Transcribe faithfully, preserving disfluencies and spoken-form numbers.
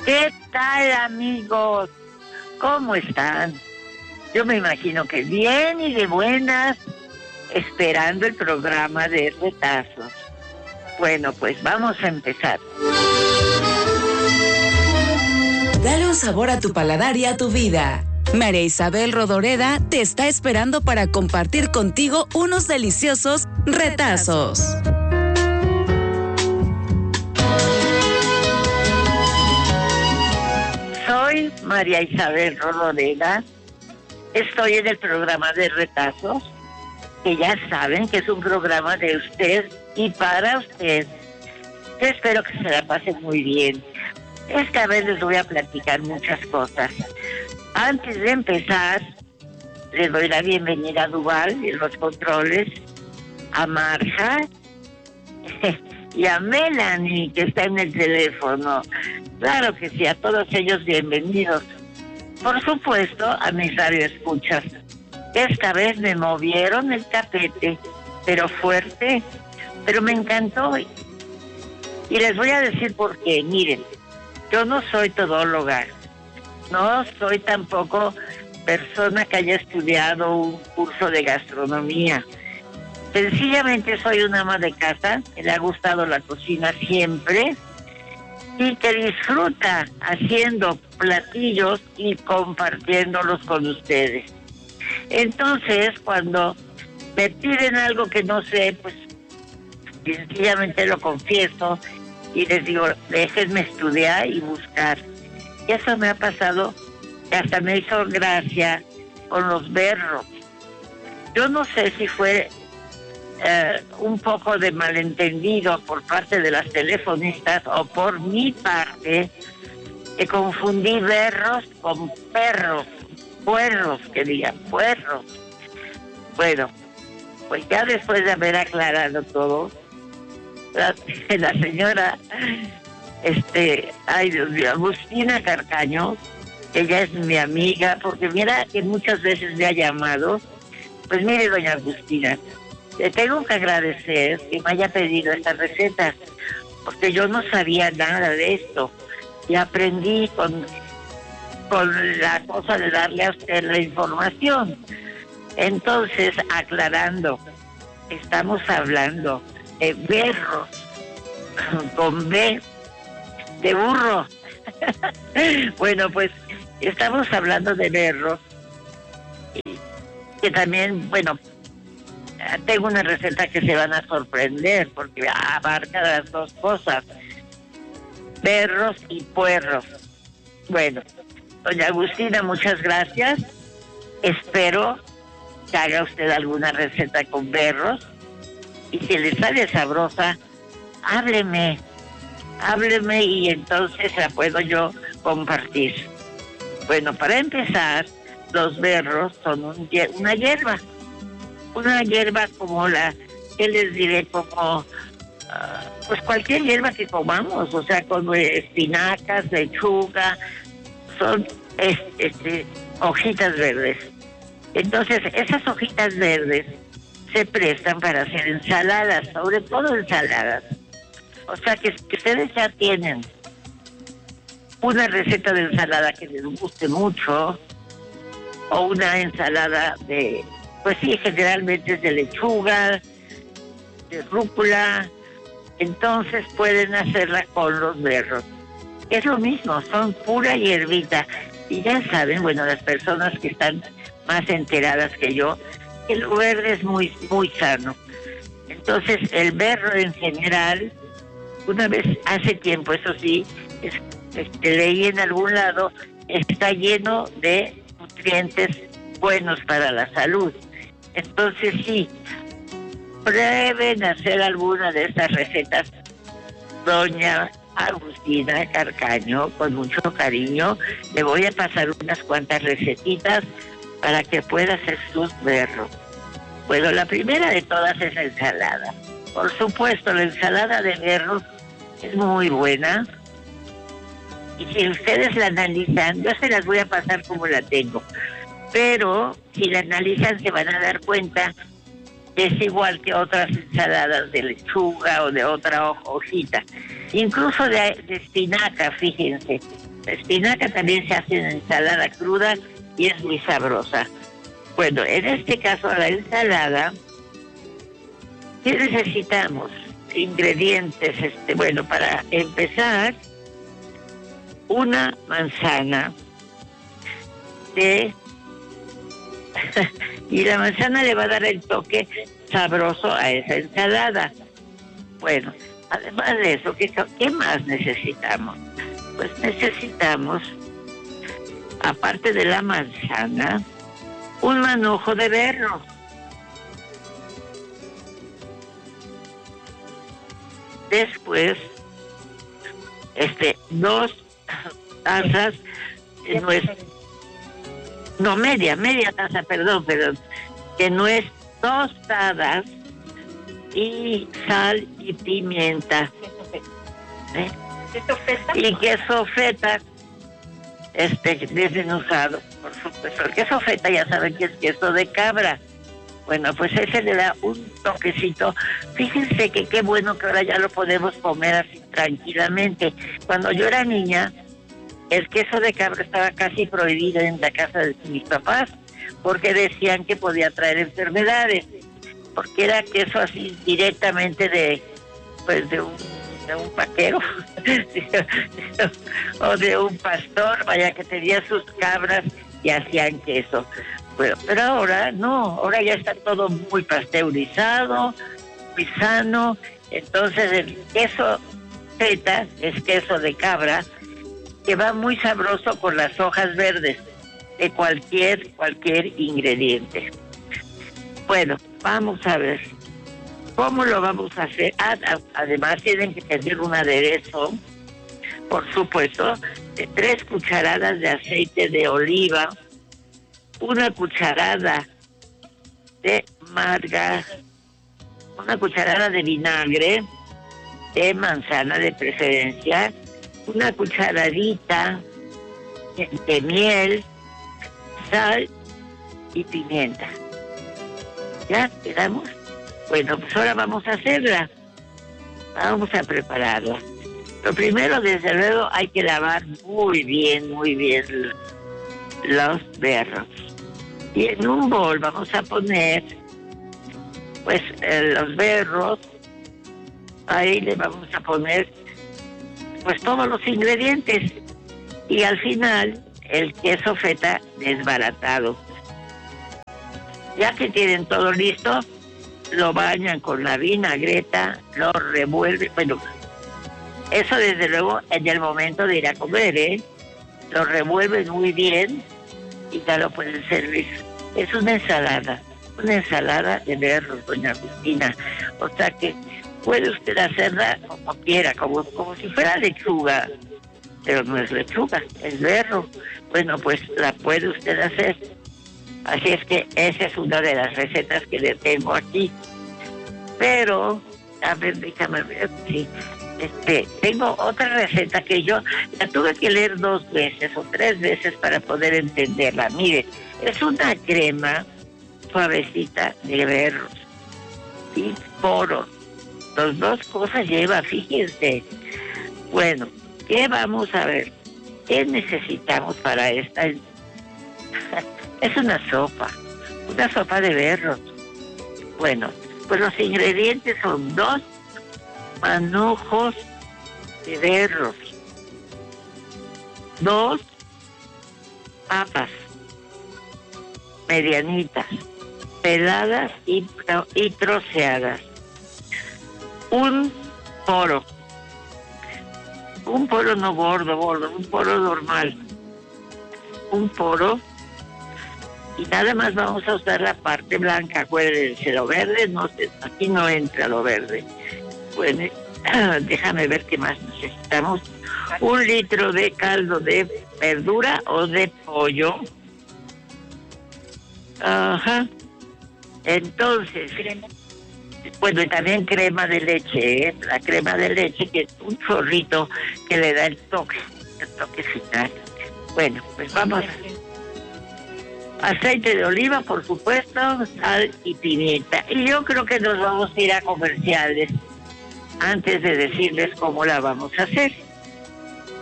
¿Qué tal, amigos? ¿Cómo están? Yo me imagino que bien y de buenas, esperando el programa de retazos. Bueno, pues vamos a empezar. Dale un sabor a tu paladar y a tu vida. María Isabel Rodoreda te está esperando para compartir contigo unos deliciosos retazos. Soy María Isabel Rodoreda. Estoy en el programa de retazos, que ya saben que es un programa de usted y para usted. Yo espero que se la pasen muy bien. Esta vez les voy a platicar muchas cosas. Antes de empezar, les doy la bienvenida a Duval en los controles, a Marja y a Melanie, que está en el teléfono. Claro que sí, a todos ellos bienvenidos. Por supuesto, a mis radioescuchas. Esta vez me movieron el tapete, pero fuerte, pero me encantó. Y les voy a decir por qué. Miren, yo no soy todóloga, no soy tampoco persona que haya estudiado un curso de gastronomía. Sencillamente soy una ama de casa, que le ha gustado la cocina siempre y que disfruta haciendo platillos y compartiéndolos con ustedes. Entonces, cuando me piden algo que no sé, pues sencillamente lo confieso y les digo, déjenme estudiar y buscar. Y eso me ha pasado, que hasta me hizo gracia con los berros. Yo no sé si fue eh, un poco de malentendido por parte de las telefonistas o por mi parte, que confundí berros con perros, puerros, que digan, puerros. Bueno, pues ya después de haber aclarado todo, la, la señora, este, ay Dios mío, Agustina Carcaño, ella es mi amiga, porque mira que muchas veces me ha llamado. Pues mire, doña Agustina, le tengo que agradecer que me haya pedido estas recetas, porque yo no sabía nada de esto, y aprendí con, con la cosa de darle a usted la información. Entonces, aclarando, estamos hablando de berros, con B, de burro. Bueno, pues estamos hablando de berros, que también, bueno, tengo una receta que se van a sorprender, porque abarca las dos cosas, berros y puerros. Bueno, doña Agustina, muchas gracias. Espero que haga usted alguna receta con berros, y si le sale sabrosa, hábleme, hábleme y entonces la puedo yo compartir. Bueno, para empezar, los berros son un, una hierba, una hierba como la, que les diré, como, uh, pues cualquier hierba que comamos, o sea, como espinacas, lechuga, son este, este, hojitas verdes. Entonces, esas hojitas verdes se prestan para hacer ensaladas, sobre todo ensaladas. O sea, que, que ustedes ya tienen una receta de ensalada que les guste mucho, o una ensalada de, pues sí, generalmente es de lechuga, de rúcula, entonces pueden hacerla con los berros. Es lo mismo, son pura hierbita. Y ya saben, bueno, las personas que están más enteradas que yo, el verde es muy, muy sano. Entonces, el berro en general, una vez hace tiempo, eso sí, es, este, leí en algún lado, está lleno de nutrientes buenos para la salud. Entonces, sí, prueben hacer alguna de estas recetas, doña Agustina Carcaño, con mucho cariño. Le voy a pasar unas cuantas recetitas para que pueda hacer sus berros. Bueno, la primera de todas es la ensalada. Por supuesto, la ensalada de berros es muy buena. Y si ustedes la analizan, yo se las voy a pasar como la tengo. Pero si la analizan se van a dar cuenta que es igual que otras ensaladas de lechuga o de otra hojita. Incluso de, de espinaca, fíjense. La espinaca también se hace en ensalada cruda y es muy sabrosa. Bueno, en este caso la ensalada, ¿qué necesitamos? Ingredientes, este, bueno, para empezar, una manzana de y la manzana le va a dar el toque sabroso a esa ensalada. Bueno, además de eso, ¿qué, qué más necesitamos? Pues necesitamos, aparte de la manzana, un manojo de berros. Después, este, dos tazas de nuez, no, media, media taza, perdón, perdón, de nuez tostadas y sal y pimienta. ¿Eh? ¿Queso feta? Y queso feta, este, desmenuzado, por supuesto. El queso feta ya saben que es queso de cabra. Bueno, pues ese le da un toquecito. Fíjense que qué bueno que ahora ya lo podemos comer así tranquilamente. Cuando yo era niña, el queso de cabra estaba casi prohibido en la casa de mis papás, porque decían que podía traer enfermedades, porque era queso así directamente de, pues de un, de un vaquero o de un pastor, vaya, que tenía sus cabras y hacían queso. Bueno, pero ahora no, ahora ya está todo muy pasteurizado, muy sano. Entonces el queso feta es queso de cabra, que va muy sabroso con las hojas verdes de cualquier, cualquier ingrediente. Bueno, vamos a ver cómo lo vamos a hacer. Ah, además tienen que tener un aderezo, por supuesto, de tres cucharadas de aceite de oliva, una cucharada de marga, una cucharada de vinagre, de manzana de preferencia, una cucharadita de, de miel, sal y pimienta. ¿Ya quedamos? Bueno, pues ahora vamos a hacerla. Vamos a prepararla. Lo primero, desde luego, hay que lavar muy bien, muy bien los berros. Y en un bol vamos a poner, pues, eh, los berros. Ahí le vamos a poner, pues, todos los ingredientes. Y al final, el queso feta desbaratado. Ya que tienen todo listo, lo bañan con la vinagreta, lo revuelven. Bueno, eso desde luego en el momento de ir a comer, ¿eh? Lo revuelven muy bien y ya lo pueden servir. Es una ensalada, una ensalada de berros, doña Agustina. O sea que puede usted hacerla como quiera, como, como si fuera lechuga, pero no es lechuga, es berro. Bueno, pues la puede usted hacer. Así es que esa es una de las recetas que le tengo aquí. Pero, a ver, déjame ver, sí. Este, tengo otra receta que yo la tuve que leer dos veces o tres veces para poder entenderla. Mire, es una crema suavecita de berros y poros. Las dos cosas lleva, fíjense. Bueno, ¿qué vamos a ver? ¿Qué necesitamos para esta? Es una sopa, una sopa de berros. Bueno, pues los ingredientes son dos manojos de berros, dos papas medianitas, peladas y, y troceadas, un poro, un poro no gordo, gordo, un poro normal, un poro. Y nada más vamos a usar la parte blanca, acuérdense, lo verde, no sé, aquí no entra lo verde. Bueno, déjame ver qué más necesitamos. Un litro de caldo de verdura o de pollo. Ajá. Entonces, bueno, y también crema de leche, ¿eh? La crema de leche, que es un chorrito que le da el toque, el toque final. Bueno, pues vamos a... Aceite de oliva, por supuesto, sal y pimienta. Y yo creo que nos vamos a ir a comerciales antes de decirles cómo la vamos a hacer.